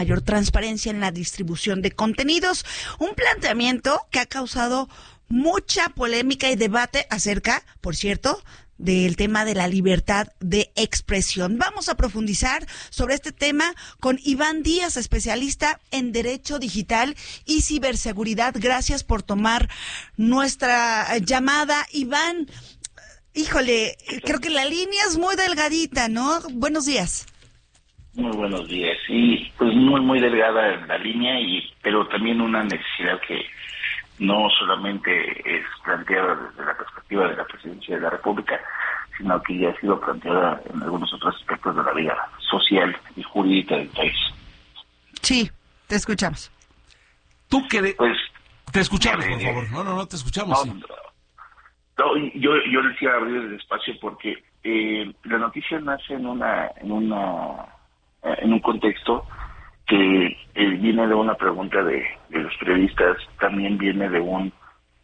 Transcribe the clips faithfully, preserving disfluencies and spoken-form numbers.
mayor transparencia en la distribución de contenidos. Un planteamiento que ha causado mucha polémica y debate acerca, por cierto, del tema de la libertad de expresión. Vamos a profundizar sobre este tema con Iván Díaz, especialista en Derecho Digital y Ciberseguridad. Gracias por tomar nuestra llamada, Iván. Híjole, creo que la línea es muy delgadita, ¿no? Buenos días. Muy buenos días. Sí, pues muy, muy delgada en la línea, y pero también una necesidad que no solamente es planteada desde la perspectiva de la Presidencia de la República, sino que ya ha sido planteada en algunos otros aspectos de la vida social y jurídica del país. Sí, te escuchamos. ¿Tú qué de... Pues, te escuchamos, ya, por ya, favor. No, no, no, te escuchamos. No, Sí. no, yo, yo les iba a abrir el espacio porque eh, la noticia nace en una, en una, en un contexto que eh, viene de una pregunta de, de los periodistas, también viene de un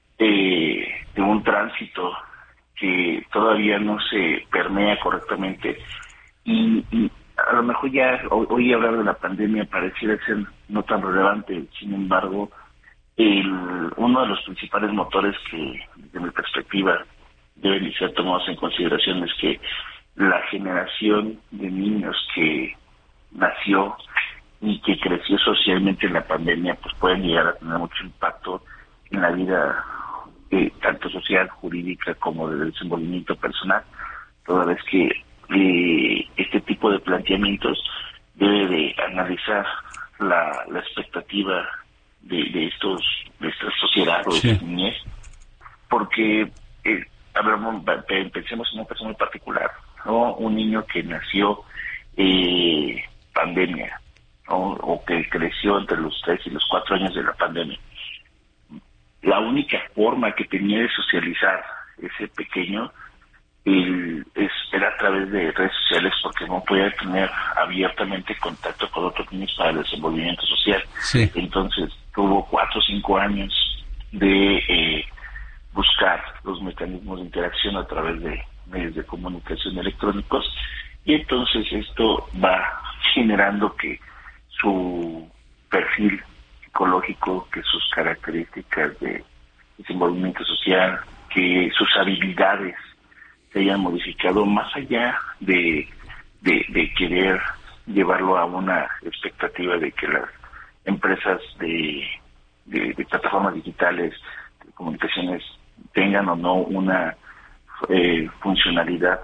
eh, de un tránsito que todavía no se permea correctamente, y, y a lo mejor ya hoy, hoy hablar de la pandemia pareciera ser no tan relevante. Sin embargo, el, uno de los principales motores que, desde mi perspectiva, deben ser tomados en consideración es que la generación de niños que nació y que creció socialmente en la pandemia, pues pueden llegar a tener mucho impacto en la vida eh, tanto social, jurídica, como de desenvolvimiento personal, toda vez que eh, este tipo de planteamientos debe de analizar la, la expectativa de, de estos de esta sociedad o de Sí. esta niñez, porque eh, hablamos, pensemos en una persona muy particular, ¿no? Un niño que nació eh, pandemia, O, o que creció entre los tres y los cuatro años de la pandemia. La única forma que tenía de socializar ese pequeño el, es, era a través de redes sociales, porque no podía tener abiertamente contacto con otros niños para el desenvolvimiento social. Sí. Entonces tuvo cuatro o cinco años de eh, buscar los mecanismos de interacción a través de medios de comunicación electrónicos, y entonces esto va generando que su perfil psicológico, que sus características de desenvolvimiento social, que sus habilidades se hayan modificado, más allá de, de, de querer llevarlo a una expectativa de que las empresas de, de, de plataformas digitales, de comunicaciones, tengan o no una eh, funcionalidad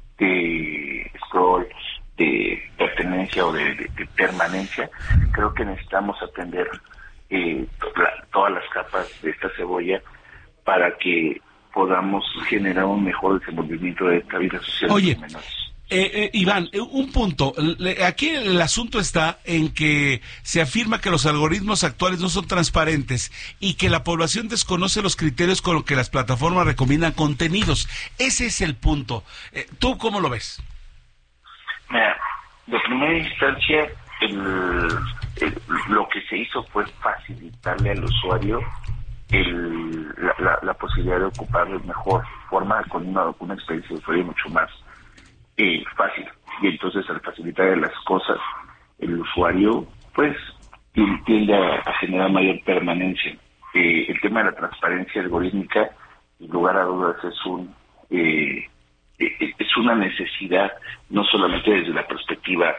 de scroll, de pertenencia o de, de, de permanencia. Creo que necesitamos atender eh, to- la, todas las capas de esta cebolla para que podamos generar un mejor desenvolvimiento de esta vida social. Oye, de los menores. Eh, eh, Iván, eh, un punto. Le- Aquí el asunto está en que se afirma que los algoritmos actuales no son transparentes y que la población desconoce los criterios con los que las plataformas recomiendan contenidos. Ese es el punto. Eh, ¿Tú cómo lo ves? Mira, de primera instancia, el, el- lo que se hizo fue facilitarle al usuario el, la, la, la posibilidad de ocupar de mejor forma, con una, una experiencia de usuario mucho más eh, fácil. Y entonces, al facilitar las cosas, el usuario pues tien- tiende a, a generar mayor permanencia. Eh, el tema de la transparencia algorítmica, sin lugar a dudas, es un eh, eh, es una necesidad, no solamente desde la perspectiva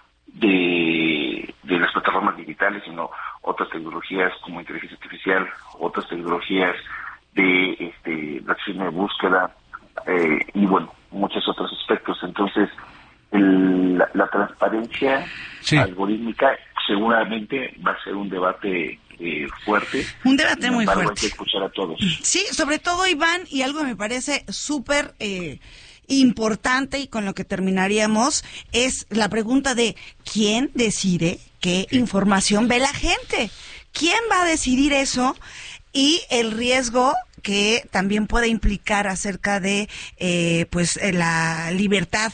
de, de las plataformas digitales, sino otras tecnologías como inteligencia artificial, otras tecnologías de este, la acción de búsqueda, eh, y bueno, muchos otros aspectos. Entonces, el, la, la transparencia Sí. algorítmica seguramente va a ser un debate eh, fuerte. Un debate Sin muy embargo, fuerte. hay que escuchar a todos. Sí, sobre todo, Iván, y algo que me parece súper eh, importante y con lo que terminaríamos, es la pregunta de ¿quién decide qué información ve la gente? ¿Quién va a decidir eso? Y el riesgo que también puede implicar acerca de eh, pues eh, la libertad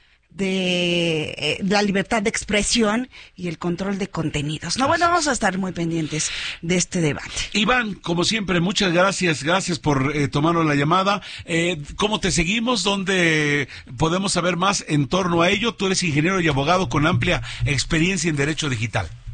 de eh, la libertad de expresión y el control de contenidos. No, bueno, vamos a estar muy pendientes de este debate. Iván, como siempre, muchas gracias, gracias por eh, tomarnos la llamada. Eh, ¿Cómo te seguimos? ¿Dónde podemos saber más en torno a ello? Tú eres ingeniero y abogado con amplia experiencia en derecho digital.